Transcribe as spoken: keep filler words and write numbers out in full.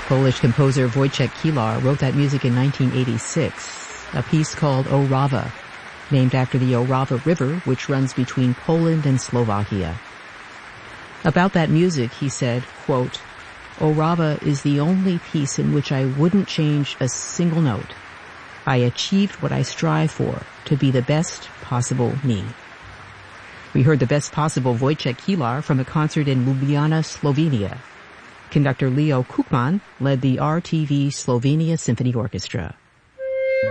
Polish composer Wojciech Kilar wrote that music in nineteen eighty-six, a piece called Orava, named after the Orava River, which runs between Poland and Slovakia. About that music, he said, quote, "Orava is the only piece in which I wouldn't change a single note. I achieved what I strive for, to be the best possible me." We heard the best possible Wojciech Kilar from a concert in Ljubljana, Slovenia. Conductor Leo Kukman led the R T V Slovenia Symphony Orchestra.